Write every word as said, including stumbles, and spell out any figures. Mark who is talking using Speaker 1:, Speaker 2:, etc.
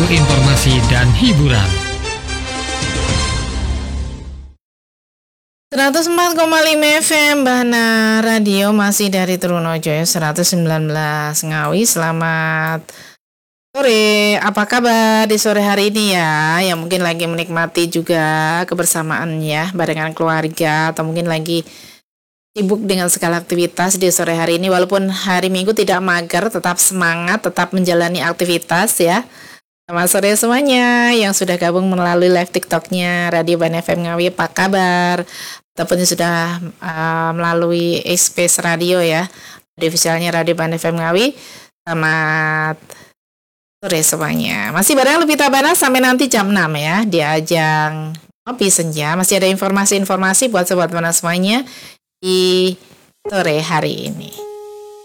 Speaker 1: informasi dan hiburan.
Speaker 2: seratus empat koma lima F M Bahana Radio masih dari Trunojoyo seratus sembilan belas Ngawi. Selamat sore, apa kabar di sore hari ini ya? Yang mungkin lagi menikmati juga kebersamaan ya barengan keluarga, atau mungkin lagi sibuk dengan segala aktivitas di sore hari ini. Walaupun hari Minggu tidak mager, tetap semangat, tetap menjalani aktivitas ya. Selamat sore semuanya yang sudah gabung melalui live TikToknya Radio Bahana F M Ngawi, apa kabar? Ataupun yang sudah uh, melalui Space Radio ya, divisialnya Radio Bahana F M Ngawi. Selamat sore semuanya. Masih bareng Lupita Bana sampai nanti jam enam ya di ajang Ngopi Senja. Masih ada informasi-informasi buat sobat Bana semuanya di sore hari ini.